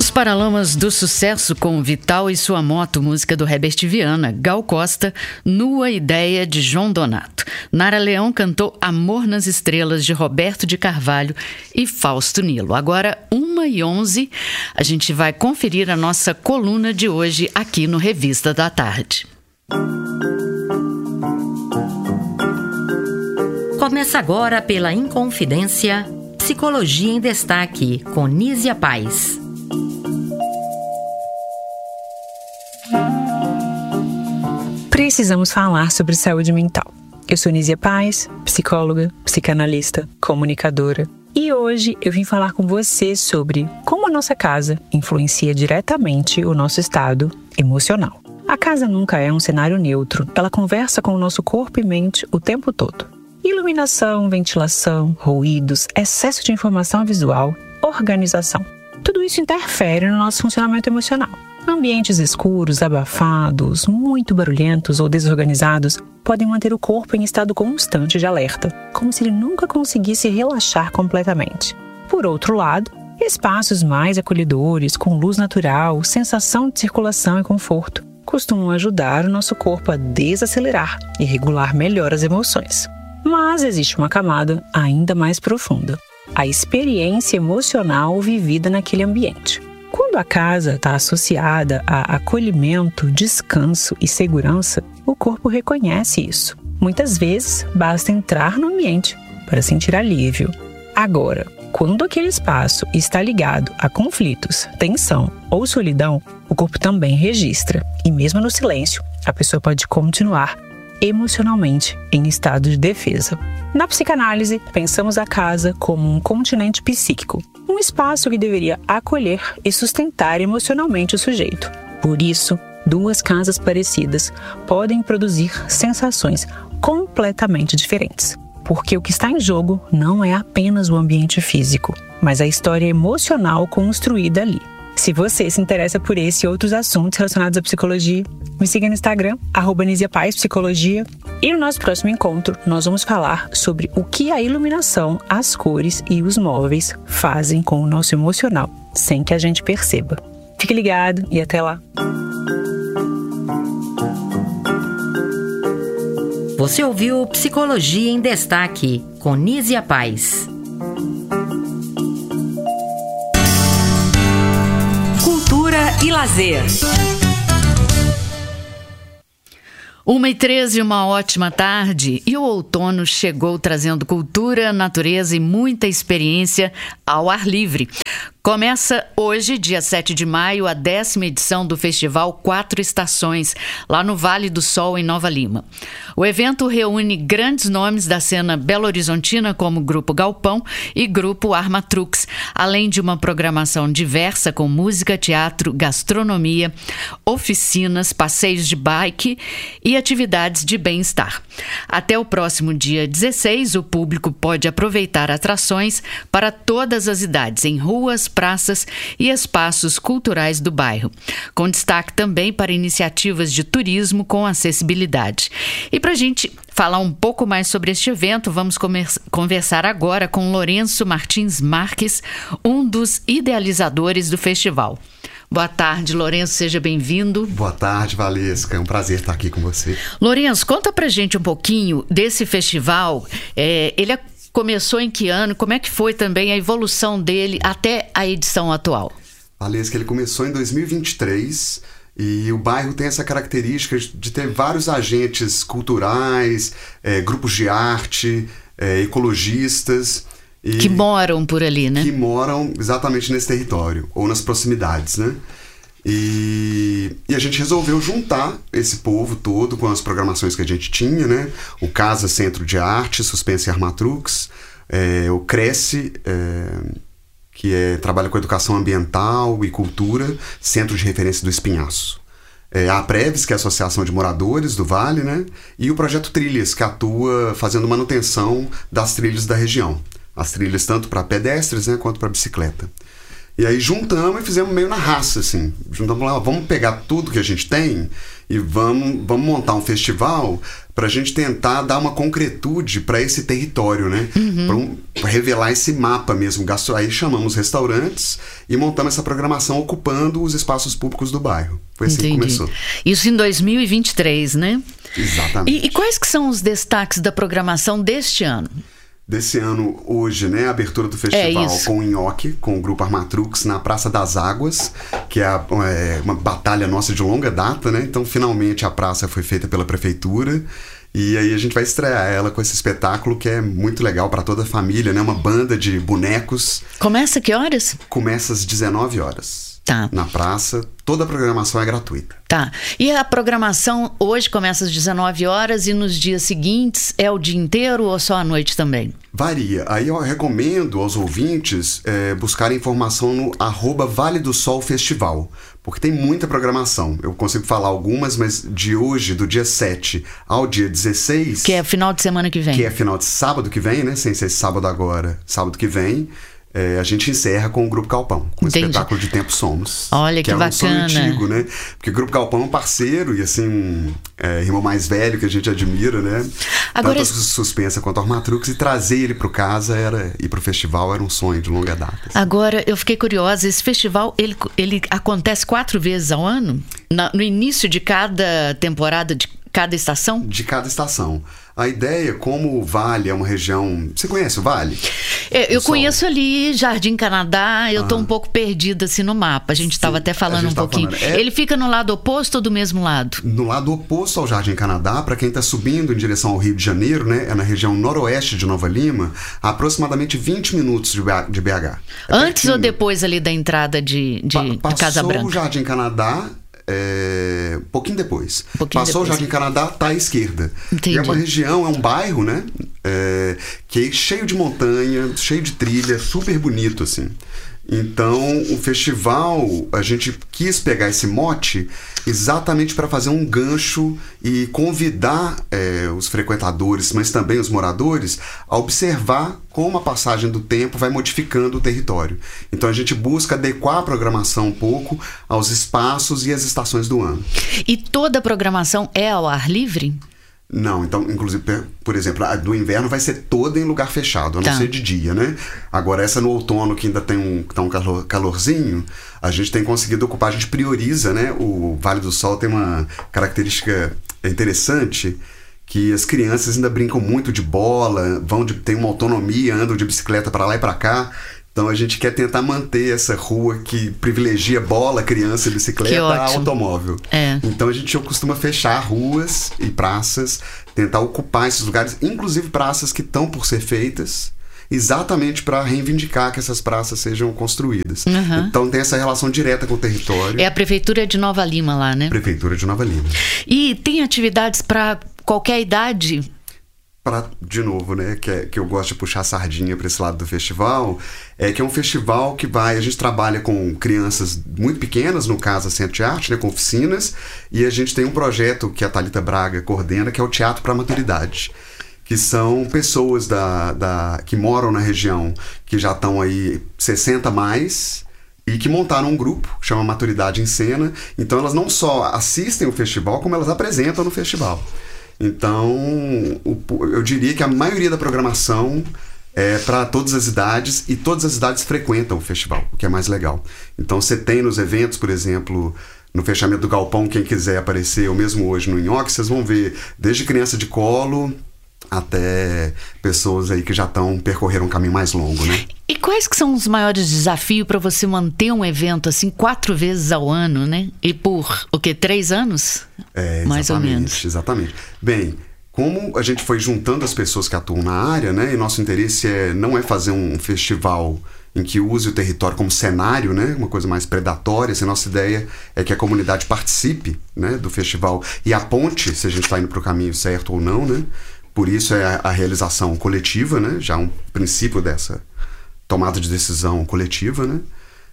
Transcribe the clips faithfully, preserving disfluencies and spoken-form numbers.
Os Paralamas do Sucesso com Vital e Sua Moto, música do Herbert Viana. Gal Costa, Nua Ideia, de João Donato. Nara Leão cantou Amor nas Estrelas, de Roberto de Carvalho e Fausto Nilo. Agora, uma e onze, a gente vai conferir a nossa coluna de hoje aqui no Revista da Tarde. Começa agora pela Inconfidência, Psicologia em Destaque, com Nízia Paz. Precisamos falar sobre saúde mental. Eu sou Nízia Paz, psicóloga, psicanalista, comunicadora. E hoje eu vim falar com você sobre como a nossa casa influencia diretamente o nosso estado emocional. A casa nunca é um cenário neutro. Ela conversa com o nosso corpo e mente o tempo todo. Iluminação, ventilação, ruídos, excesso de informação visual, organização. Tudo isso interfere no nosso funcionamento emocional. Ambientes escuros, abafados, muito barulhentos ou desorganizados podem manter o corpo em estado constante de alerta, como se ele nunca conseguisse relaxar completamente. Por outro lado, espaços mais acolhedores, com luz natural, sensação de circulação e conforto, costumam ajudar o nosso corpo a desacelerar e regular melhor as emoções. Mas existe uma camada ainda mais profunda: a experiência emocional vivida naquele ambiente. Quando a casa está associada a acolhimento, descanso e segurança, o corpo reconhece isso. Muitas vezes, basta entrar no ambiente para sentir alívio. Agora, quando aquele espaço está ligado a conflitos, tensão ou solidão, o corpo também registra. E mesmo no silêncio, a pessoa pode continuar emocionalmente em estado de defesa. Na psicanálise, pensamos a casa como um continente psíquico, um espaço que deveria acolher e sustentar emocionalmente o sujeito. Por isso, duas casas parecidas podem produzir sensações completamente diferentes. Porque o que está em jogo não é apenas o ambiente físico, mas a história emocional construída ali. Se você se interessa por esse e outros assuntos relacionados à psicologia, me siga no Instagram, arroba Nízia Paz Psicologia. E no nosso próximo encontro, nós vamos falar sobre o que a iluminação, as cores e os móveis fazem com o nosso emocional, sem que a gente perceba. Fique ligado e até lá! Você ouviu Psicologia em Destaque, com Nízia Paz. Cultura e lazer. Uma e treze, uma ótima tarde, e o outono chegou trazendo cultura, natureza e muita experiência ao ar livre. Começa hoje, dia sete de maio, a décima edição do Festival Quatro Estações, lá no Vale do Sol, em Nova Lima. O evento reúne grandes nomes da cena belo-horizontina, como Grupo Galpão e Grupo Armatrux, além de uma programação diversa com música, teatro, gastronomia, oficinas, passeios de bike e atividades de bem-estar. Até o próximo dia dezesseis, o público pode aproveitar atrações para todas as idades, em ruas, praças e espaços culturais do bairro, com destaque também para iniciativas de turismo com acessibilidade. E para a gente falar um pouco mais sobre este evento, vamos conversar agora com Lourenço Martins Marques, um dos idealizadores do festival. Boa tarde, Lourenço, seja bem-vindo. Boa tarde, Valesca, é um prazer estar aqui com você. Lourenço, conta pra gente um pouquinho desse festival. É, ele é Começou em que ano? Como é que foi também a evolução dele até a edição atual? Valesca, ele começou em dois mil e vinte e três e o bairro tem essa característica de ter vários agentes culturais, é, grupos de arte, é, ecologistas. E que moram por ali, né? Que moram exatamente nesse território, ou nas proximidades, né? E, e a gente resolveu juntar esse povo todo com as programações que a gente tinha, né? O Casa Centro de Arte, Suspense e Armatrux, é, o Cresce, é, que é, trabalha com educação ambiental e cultura, Centro de Referência do Espinhaço. É, a Preves, que é a Associação de Moradores do Vale, né? E o Projeto Trilhas, que atua fazendo manutenção das trilhas da região. As trilhas tanto para pedestres, né, quanto para bicicleta. E aí juntamos e fizemos meio na raça, assim. Juntamos lá, vamos pegar tudo que a gente tem e vamos, vamos montar um festival para a gente tentar dar uma concretude para esse território, né? Uhum. Para um, revelar esse mapa mesmo. Aí chamamos restaurantes e montamos essa programação ocupando os espaços públicos do bairro. Foi assim Entendi. que começou. Isso em dois mil e vinte e três, né? Exatamente. E, e quais que são os destaques da programação deste ano? Desse ano, hoje, né, a abertura do festival é com o Nhoque, com o grupo Armatrux, na Praça das Águas, que é, a, é uma batalha nossa de longa data, né? Então, finalmente, a praça foi feita pela prefeitura. E aí a gente vai estrear ela com esse espetáculo que é muito legal para toda a família, né? Uma banda de bonecos. Começa que horas? Começa às dezenove horas. Tá. Na praça, toda a programação é gratuita. Tá. E a programação hoje começa às dezenove horas e nos dias seguintes é o dia inteiro ou só à noite também? Varia. Aí eu recomendo aos ouvintes é, buscarem informação no arroba Vale do Sol Festival, porque tem muita programação. Eu consigo falar algumas, mas de hoje, do dia sete ao dia dezesseis... Que é final de semana que vem. Que é final de sábado que vem, né? Sem ser sábado agora, sábado que vem... É, a gente encerra com o Grupo Galpão, com Entendi. o espetáculo de Tempo Somos. Olha que, que é bacana. um sonho antigo, né? Porque o Grupo Galpão é um parceiro e assim, um é, irmão mais velho que a gente admira, né? Agora, tanto a Suspensa quanto a Armatrux, e trazer ele pro casa era, e pro festival era um sonho de longa data. Assim. Agora, eu fiquei curiosa, esse festival, ele, ele acontece quatro vezes ao ano? Na, no início de cada temporada, de cada estação? De cada estação. A ideia, como o Vale é uma região... Você conhece o Vale? É, eu conheço ali Jardim Canadá, eu ah. tô um pouco perdida assim no mapa. A gente estava até falando um pouquinho. Falando. É... Ele fica no lado oposto ou do mesmo lado? No lado oposto ao Jardim Canadá, para quem está subindo em direção ao Rio de Janeiro, né? É na região noroeste de Nova Lima, a aproximadamente vinte minutos de B H. É Antes pertinho. Ou depois ali da entrada de, de, pa- de Casa Branca? Passou o Jardim Canadá... É, um pouquinho depois. Um pouquinho Passou depois. o Jardim Canadá, tá à esquerda. Entendi. E é uma região, é um bairro, né? É, que é cheio de montanha, cheio de trilha, super bonito, assim. Então, o festival, a gente quis pegar esse mote exatamente para fazer um gancho e convidar é, os frequentadores, mas também os moradores, a observar como a passagem do tempo vai modificando o território. Então, a gente busca adequar a programação um pouco aos espaços e às estações do ano. E toda a programação é ao ar livre? Não, então, inclusive, por exemplo, a do inverno vai ser toda em lugar fechado, a não tá. ser de dia, né? Agora, essa no outono, que ainda tem um, tá um calor, calorzinho, a gente tem conseguido ocupar, a gente prioriza, né? O Vale do Sol tem uma característica interessante, que as crianças ainda brincam muito de bola, vão de, tem uma autonomia, andam de bicicleta para lá e para cá. Então a gente quer tentar manter essa rua que privilegia bola, criança e bicicleta a automóvel. É. Então a gente costuma fechar ruas e praças, tentar ocupar esses lugares, inclusive praças que estão por ser feitas, exatamente para reivindicar que essas praças sejam construídas. Uhum. Então tem essa relação direta com o território. É a Prefeitura de Nova Lima lá, né? Prefeitura de Nova Lima. E tem atividades para qualquer idade? Pra, de novo, né, que, é, que eu gosto de puxar a sardinha para esse lado do festival, é que é um festival que vai, a gente trabalha com crianças muito pequenas, no caso a Centro de Arte, né, com oficinas, e a gente tem um projeto que a Thalita Braga coordena, que é o Teatro para a Maturidade, que são pessoas da, da, que moram na região, que já estão aí sessenta mais, e que montaram um grupo, chama Maturidade em Cena. Então elas não só assistem o festival, como elas apresentam no festival. Então, eu diria que a maioria da programação é para todas as idades, e todas as idades frequentam o festival, o que é mais legal. Então, você tem nos eventos, por exemplo, no fechamento do Galpão, quem quiser aparecer, ou mesmo hoje no Nhoque, vocês vão ver desde criança de colo até pessoas aí que já estão percorreram um caminho mais longo, né? E quais que são os maiores desafios para você manter um evento assim quatro vezes ao ano, né? E por o quê? Três anos? É, mais ou menos. Exatamente. Bem, como a gente foi juntando as pessoas que atuam na área, né? E nosso interesse é, não é fazer um festival em que use o território como cenário, né? Uma coisa mais predatória. Assim, nossa ideia é que a comunidade participe, né, do festival e aponte se a gente está indo para o caminho certo ou não, né? Por isso é a, a realização coletiva, né? Já um princípio dessa tomada de decisão coletiva, né?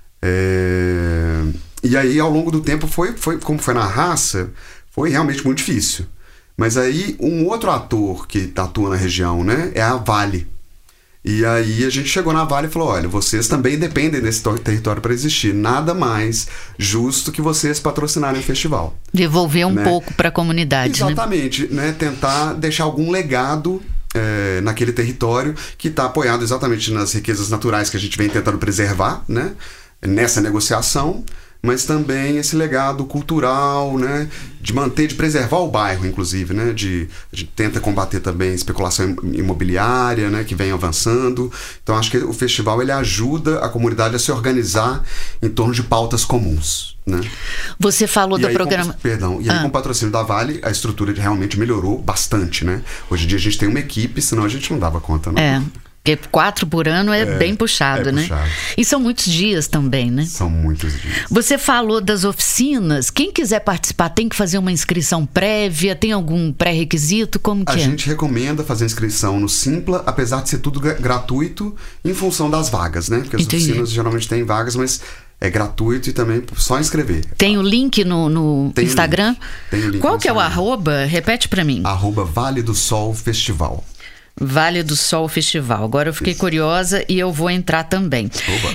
É... E aí, ao longo do tempo, foi, foi, como foi na raça, foi realmente muito difícil. Mas aí, um outro ator que atua na região, né, é a Vale. E aí a gente chegou na Vale e falou, olha, vocês também dependem desse território para existir. Nada mais justo que vocês patrocinarem o festival. Devolver um né? pouco para a comunidade. Exatamente, né? né? Tentar deixar algum legado é, naquele território que está apoiado exatamente nas riquezas naturais que a gente vem tentando preservar, né? Nessa negociação, mas também esse legado cultural, né, de manter, de preservar o bairro, inclusive, né, de, a gente tenta combater também especulação imobiliária, né, que vem avançando. Então acho que o festival ele ajuda a comunidade a se organizar em torno de pautas comuns, né? Você falou e do aí, programa... Com, perdão, e aí ah. com o patrocínio da Vale, a estrutura realmente melhorou bastante, né? Hoje em dia a gente tem uma equipe, senão a gente não dava conta, não. É. Porque quatro por ano é, é bem puxado, é né? puxado. E são muitos dias também, né? São muitos dias. Você falou das oficinas. Quem quiser participar tem que fazer uma inscrição prévia? Tem algum pré-requisito? Como que A é? gente recomenda fazer inscrição no Simpla, apesar de ser tudo gratuito, em função das vagas, né? Porque as Entendi. oficinas geralmente têm vagas, mas é gratuito e também só inscrever. Tem o link no, no Tem Instagram? O link. Tem o link Qual no que é o Instagram. arroba? Repete pra mim. Arroba Vale do Sol Festival. Vale do Sol Festival. Agora eu fiquei Isso. curiosa e eu vou entrar também.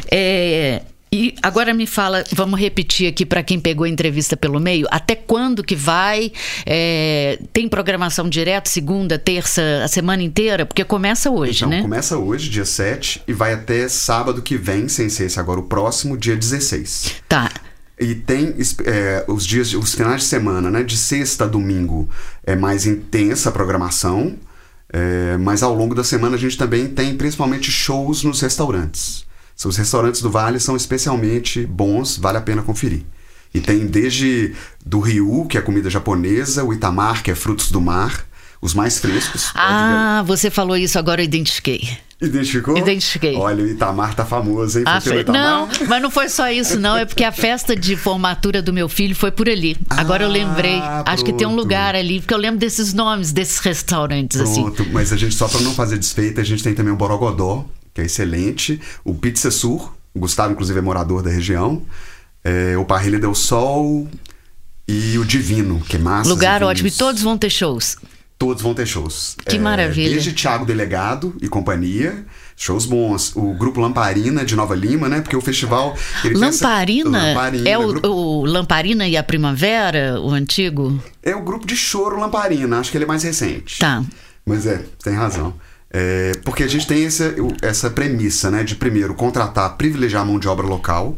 É, e agora me fala, vamos repetir aqui para quem pegou a entrevista pelo meio, até quando que vai? É, tem programação direto, segunda, terça, a semana inteira? Porque começa hoje, então, né? Começa hoje, dia sete, e vai até sábado que vem, sem ser esse agora o próximo, dia dezesseis. Tá. E tem é, os dias, os finais de semana, né? De sexta a domingo é mais intensa a programação. É, mas ao longo da semana a gente também tem principalmente shows nos restaurantes. Os restaurantes do Vale são especialmente bons, vale a pena conferir. E tem desde do Ryu, que é comida japonesa, o Itamar, que é frutos do mar, os mais frescos. Ah, você falou isso, agora eu identifiquei. Identificou? Identifiquei. Olha, o Itamar tá famoso, hein? Ah, fe... Não, mas não foi só isso, não. É porque a festa de formatura do meu filho foi por ali. Agora ah, eu lembrei. Pronto. Acho que tem um lugar ali, porque eu lembro desses nomes, desses restaurantes. Pronto, assim. Mas a gente, só para não fazer desfeita, a gente tem também o Borogodó, que é excelente. O Pizza Sur, o Gustavo, inclusive, é morador da região. É, o Parrilha del Sol e o Divino, que é massa. Lugar ótimo. E todos vão ter shows. Todos vão ter shows. Que é, maravilha. Desde Thiago Delegado e companhia, shows bons. O grupo Lamparina de Nova Lima, né? Porque o festival... Ele Lamparina? Essa... Lamparina? É o, grupo... o Lamparina e a Primavera, o antigo? É o grupo de choro Lamparina, acho que ele é mais recente. Tá. Mas é, tem razão. É, porque a gente tem essa, essa premissa, né? De primeiro contratar, privilegiar a mão de obra local,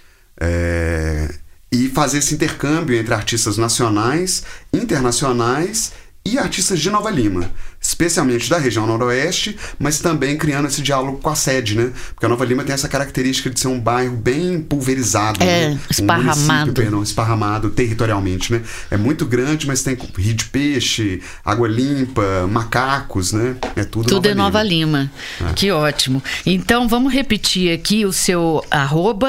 é, e fazer esse intercâmbio entre artistas nacionais, internacionais e artistas de Nova Lima, especialmente da região noroeste, mas também criando esse diálogo com a sede, né? Porque a Nova Lima tem essa característica de ser um bairro bem pulverizado, é, né? esparramado. Um perdão, esparramado territorialmente, né? É muito grande, mas tem rio de peixe, água limpa, macacos, né? É tudo, tudo Nova é Nova Lima. Lima. É. Que ótimo. Então, vamos repetir aqui o seu arroba.